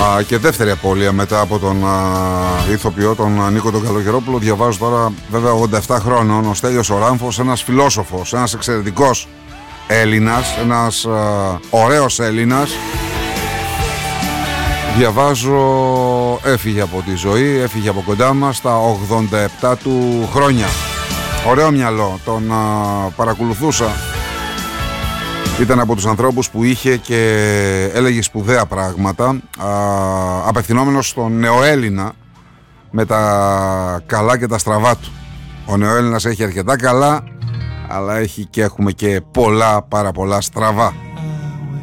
Και δεύτερη απώλεια μετά από τον ηθοποιό, τον Νίκο τον Καλογερόπουλο. Διαβάζω τώρα, βέβαια 87 χρόνων, ο Στέλιος ο Ράμφος, ένας φιλόσοφος, ένας εξαιρετικός Έλληνας, ένας ωραίος Έλληνας. Διαβάζω, έφυγε από τη ζωή, έφυγε από κοντά μας στα 87 του χρόνια. Ωραίο μυαλό, τον παρακολουθούσα. Ήταν από τους ανθρώπους που είχε και έλεγε σπουδαία πράγματα, απευθυνόμενος στον νεοέλληνα με τα καλά και τα στραβά του. Ο νεοέλληνας έχει αρκετά καλά, αλλά έχουμε και πολλά, πάρα πολλά στραβά.